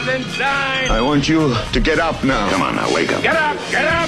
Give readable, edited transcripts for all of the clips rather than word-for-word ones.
Frankenstein! I want you to get up now. Come on now, wake up. Get up! Get up!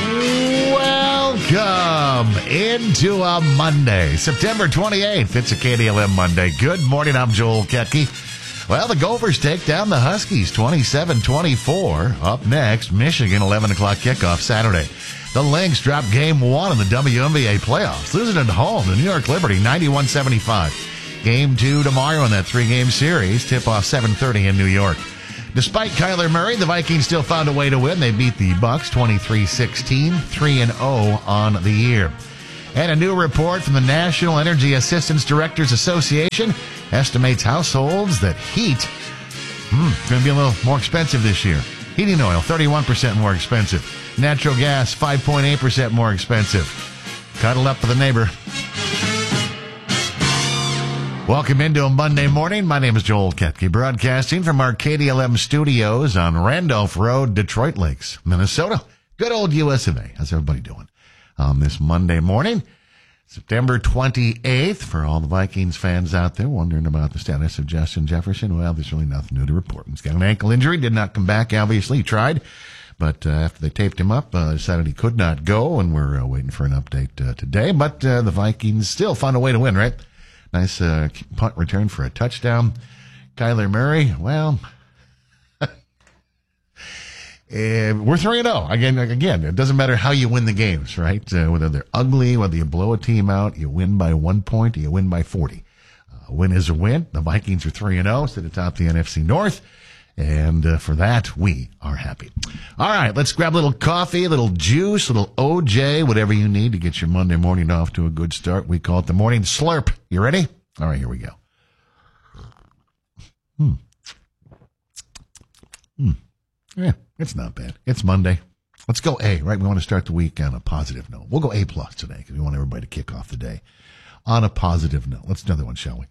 Welcome into a Monday, September 28th. It's a KDLM Monday. Good morning, I'm Joel Ketke. Well, the Gophers take down the Huskies 27-24. Up next, Michigan, 11 o'clock kickoff Saturday. The Lynx drop game one in the WNBA playoffs, losing at home to New York Liberty 91-75. Game two tomorrow in that three-game series, tip-off 7:30 in New York. Despite Kyler Murray, the Vikings still found a way to win. They beat the Bucks 23-16, 3-0 on the year. And a new report from the National Energy Assistance Directors Association estimates households that heat going to be a little more expensive this year. Heating oil, 31% more expensive. Natural gas, 5.8% more expensive. Cuddle up with a neighbor. Welcome into a Monday morning. My name is Joel Ketke, broadcasting from our KDLM studios on Randolph Road, Detroit Lakes, Minnesota. Good old US of A. How's everybody doing on this Monday morning? September 28th, for all the Vikings fans out there wondering about the status of Justin Jefferson, well, there's really nothing new to report. He's got an ankle injury, did not come back, obviously. He tried, but after they taped him up, decided he could not go, and we're waiting for an update today. But the Vikings still found a way to win, right? Nice punt return for a touchdown. Kyler Murray, well, we're 3-0. Again, it doesn't matter how you win the games, right? Whether they're ugly, whether you blow a team out, you win by 1 point, or you win by 40. Win is a win. The Vikings are 3-0, sit atop the NFC North. And for that, we are happy. All right, let's grab a little coffee, a little juice, a little OJ, whatever you need to get your Monday morning off to a good start. We call it the morning slurp. You ready? All right, here we go. Yeah, it's not bad. It's Monday. Let's go A, right? We want to start the week on a positive note. We'll go A+ today because we want everybody to kick off the day on a positive note. Let's do another one, shall we?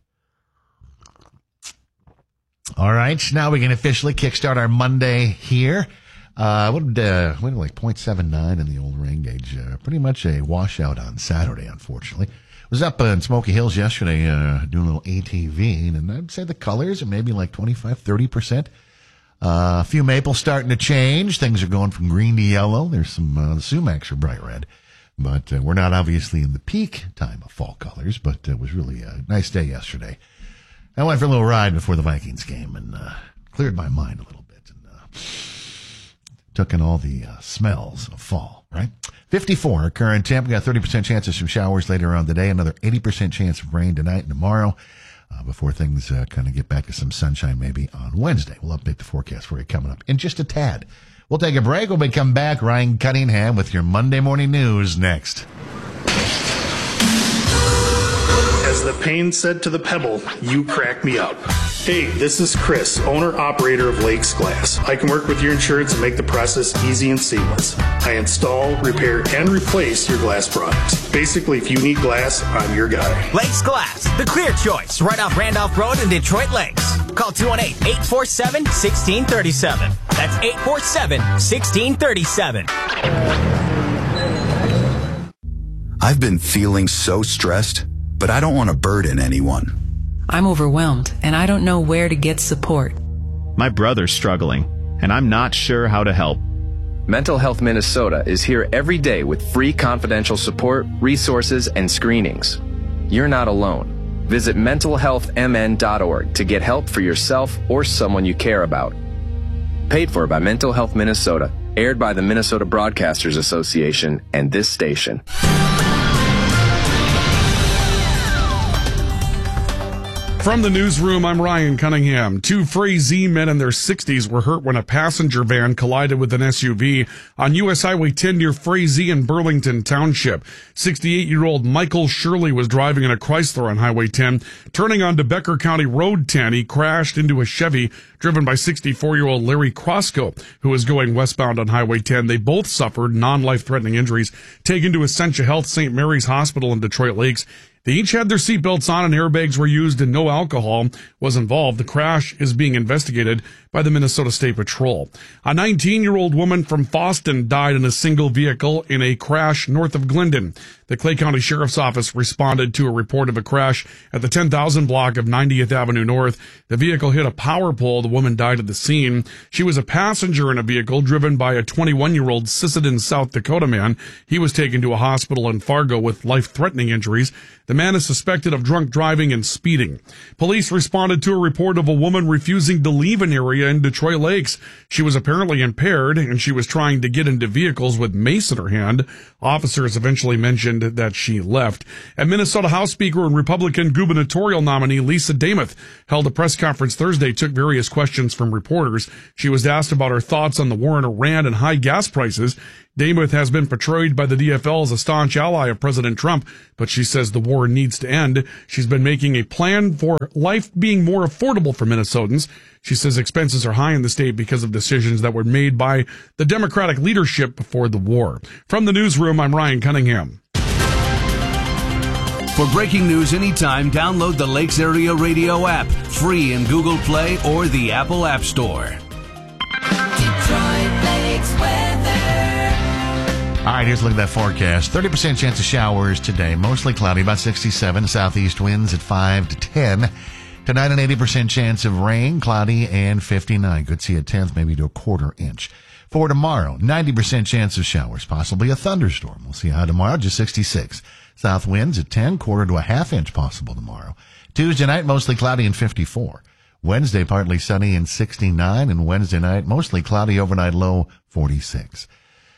All right, now we can officially kickstart our Monday here. Went like 0.79 in the old rain gauge. Pretty much a washout on Saturday, unfortunately. Was up in Smoky Hills yesterday doing a little ATV, and I'd say the colors are maybe like 25-30%. A few maples starting to change. Things are going from green to yellow. There's some the sumacs are bright red. But we're not obviously in the peak time of fall colors, but it was really a nice day yesterday. I went for a little ride before the Vikings game and cleared my mind a little bit and took in all the smells of fall, right? 54 current temp. We got 30% chance of some showers later on today. Another 80% chance of rain tonight and tomorrow before things kind of get back to some sunshine maybe on Wednesday. We'll update the forecast for you coming up in just a tad. We'll take a break. When we come back, Ryan Cunningham with your Monday morning news next. As the pain said to the pebble, you crack me up. Hey, this is Chris, owner-operator of Lakes Glass. I can work with your insurance and make the process easy and seamless. I install, repair, and replace your glass products. Basically, if you need glass, I'm your guy. Lakes Glass, the clear choice, right off Randolph Road in Detroit Lakes. Call 218-847-1637. That's 847-1637. I've been feeling so stressed, but I don't want to burden anyone. I'm overwhelmed, and I don't know where to get support. My brother's struggling, and I'm not sure how to help. Mental Health Minnesota is here every day with free confidential support, resources, and screenings. You're not alone. Visit mentalhealthmn.org to get help for yourself or someone you care about. Paid for by Mental Health Minnesota, aired by the Minnesota Broadcasters Association and this station. From the newsroom, I'm Ryan Cunningham. Two Frazee men in their 60s were hurt when a passenger van collided with an SUV on U.S. Highway 10 near Frazee in Burlington Township. 68-year-old Michael Shirley was driving in a Chrysler on Highway 10. Turning onto Becker County Road 10, he crashed into a Chevy driven by 64-year-old Larry Crosco, who was going westbound on Highway 10. They both suffered non-life-threatening injuries, taken to Essentia Health St. Mary's Hospital in Detroit Lakes. They each had their seatbelts on and airbags were used and no alcohol was involved. The crash is being investigated by the Minnesota State Patrol. A 19-year-old woman from Foston died in a single vehicle in a crash north of Glendon. The Clay County Sheriff's Office responded to a report of a crash at the 10,000 block of 90th Avenue North. The vehicle hit a power pole. The woman died at the scene. She was a passenger in a vehicle driven by a 21-year-old Sisseton, South Dakota man. He was taken to a hospital in Fargo with life-threatening injuries. The man is suspected of drunk driving and speeding. Police responded to a report of a woman refusing to leave an area in Detroit Lakes. She was apparently impaired, and she was trying to get into vehicles with mace in her hand. Officers eventually mentioned that she left. And Minnesota House Speaker and Republican gubernatorial nominee Lisa Demuth held a press conference Thursday, took various questions from reporters. She was asked about her thoughts on the war in Iran and high gas prices. Demuth has been portrayed by the DFL as a staunch ally of President Trump, but she says the war needs to end. She's been making a plan for life being more affordable for Minnesotans. She says expenses are high in the state because of decisions that were made by the Democratic leadership before the war. From the newsroom, I'm Ryan Cunningham. For breaking news anytime, download the Lakes Area Radio app, free in Google Play or the Apple App Store. Detroit Lakes weather. All right, here's a look at that forecast. 30% chance of showers today. Mostly cloudy, about 67. Southeast winds at 5 to 10. Tonight, an 80% chance of rain, cloudy, and 59. Could see a tenth, maybe to a quarter inch. For tomorrow, 90% chance of showers, possibly a thunderstorm. We'll see how tomorrow, just 66. South winds at 10, quarter to a half inch possible tomorrow. Tuesday night, mostly cloudy and 54. Wednesday, partly sunny and 69. And Wednesday night, mostly cloudy, overnight low 46.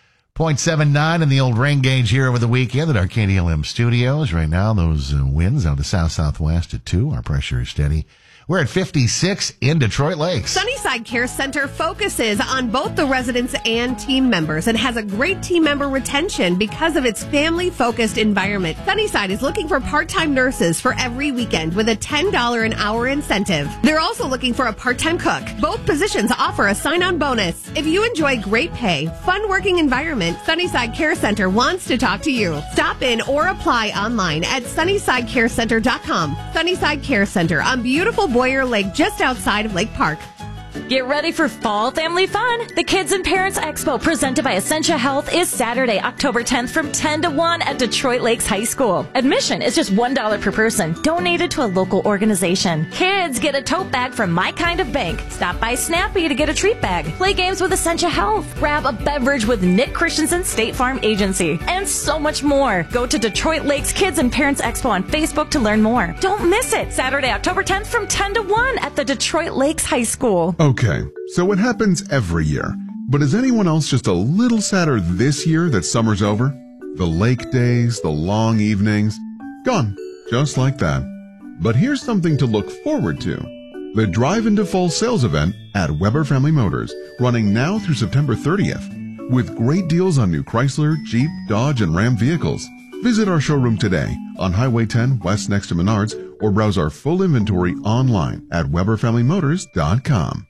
0.79 in the old rain gauge here over the weekend at our KDLM studios. Right now, those winds out to south-southwest at 2. Our pressure is steady. We're at 56 in Detroit Lakes. Sunnyside Care Center focuses on both the residents and team members and has a great team member retention because of its family-focused environment. Sunnyside is looking for part-time nurses for every weekend with a $10 an hour incentive. They're also looking for a part-time cook. Both positions offer a sign-on bonus. If you enjoy great pay, fun working environment, Sunnyside Care Center wants to talk to you. Stop in or apply online at sunnysidecarecenter.com. Sunnyside Care Center on beautiful Boyer Lake, just outside of Lake Park. Get ready for fall family fun. The Kids and Parents Expo presented by Essentia Health is Saturday, October 10th from 10 to 1 at Detroit Lakes High School. Admission is just $1 per person, donated to a local organization. Kids get a tote bag from My Kind of Bank. Stop by Snappy to get a treat bag. Play games with Essentia Health. Grab a beverage with Nick Christensen State Farm Agency. And so much more. Go to Detroit Lakes Kids and Parents Expo on Facebook to learn more. Don't miss it. Saturday, October 10th from 10 to 1 at the Detroit Lakes High School. Okay, so it happens every year. But is anyone else just a little sadder this year that summer's over? The lake days, the long evenings, gone, just like that. But here's something to look forward to. The Drive into Fall sales event at Weber Family Motors, running now through September 30th. With great deals on new Chrysler, Jeep, Dodge, and Ram vehicles. Visit our showroom today on Highway 10 west next to Menards, or browse our full inventory online at WeberFamilyMotors.com.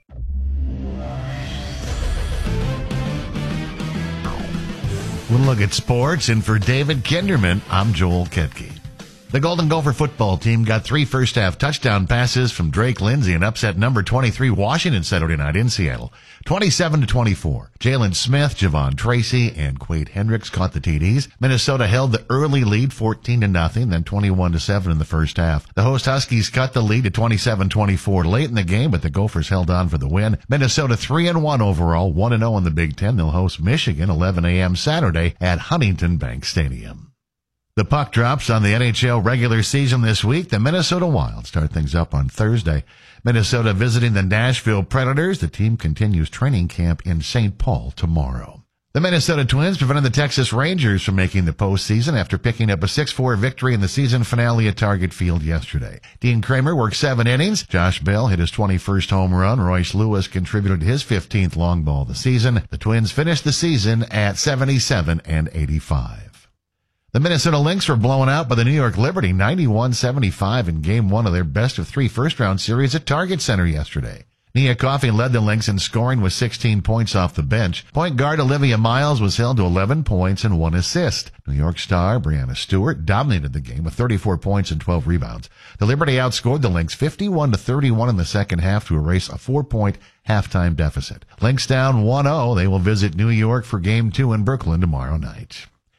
We'll look at sports, and for David Kinderman, I'm Joel Ketke. The Golden Gopher football team got 3 first-half touchdown passes from Drake Lindsay and upset number 23 Washington Saturday night in Seattle, 27-24. Jalen Smith, Javon Tracy, and Quade Hendricks caught the TDs. Minnesota held the early lead 14-0, then 21-7 in the first half. The host Huskies cut the lead to 27-24 late in the game, but the Gophers held on for the win. Minnesota 3-1 overall, 1-0 in the Big Ten. They'll host Michigan 11 a.m. Saturday at Huntington Bank Stadium. The puck drops on the NHL regular season this week. The Minnesota Wild start things up on Thursday. Minnesota visiting the Nashville Predators. The team continues training camp in St. Paul tomorrow. The Minnesota Twins prevented the Texas Rangers from making the postseason after picking up a 6-4 victory in the season finale at Target Field yesterday. Dean Kramer worked 7 innings. Josh Bell hit his 21st home run. Royce Lewis contributed his 15th long ball of the season. The Twins finished the season at 77-85. The Minnesota Lynx were blown out by the New York Liberty 91-75 in Game 1 of their best-of-3 first-round series at Target Center yesterday. Nia Coffey led the Lynx in scoring with 16 points off the bench. Point guard Olivia Miles was held to 11 points and 1 assist. New York star Brianna Stewart dominated the game with 34 points and 12 rebounds. The Liberty outscored the Lynx 51-31 in the second half to erase a 4-point halftime deficit. Lynx down 1-0. They will visit New York for Game 2 in Brooklyn tomorrow night.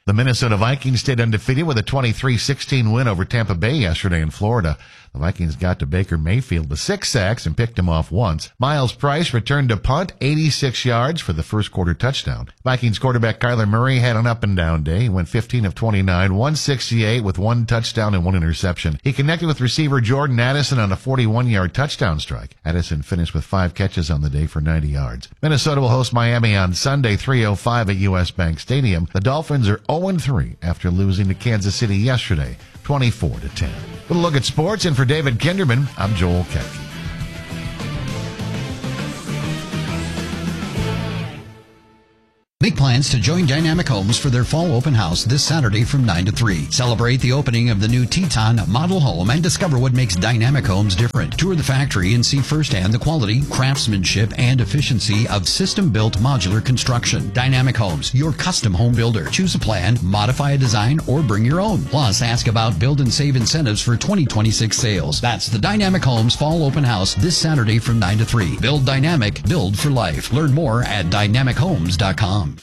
The Minnesota Vikings stayed undefeated with a 23-16 win over Tampa Bay yesterday in Florida. The Vikings got to Baker Mayfield with 6 sacks and picked him off once. Miles Price returned to punt 86 yards for the first quarter touchdown. Vikings quarterback Kyler Murray had an up-and-down day. He went 15 of 29, 168 with 1 touchdown and 1 interception. He connected with receiver Jordan Addison on a 41-yard touchdown strike. Addison finished with 5 catches on the day for 90 yards. Minnesota will host Miami on Sunday, 3:05 at U.S. Bank Stadium. The Dolphins are 0-3 after losing to Kansas City yesterday, 24-10. We'll look at sports, and for David Kinderman, I'm Joel Ketke. Make plans to join Dynamic Homes for their fall open house this Saturday from 9 to 3. Celebrate the opening of the new Teton model home and discover what makes Dynamic Homes different. Tour the factory and see firsthand the quality, craftsmanship, and efficiency of system-built modular construction. Dynamic Homes, your custom home builder. Choose a plan, modify a design, or bring your own. Plus, ask about build and save incentives for 2026 sales. That's the Dynamic Homes fall open house this Saturday from 9 to 3. Build dynamic, build for life. Learn more at dynamichomes.com.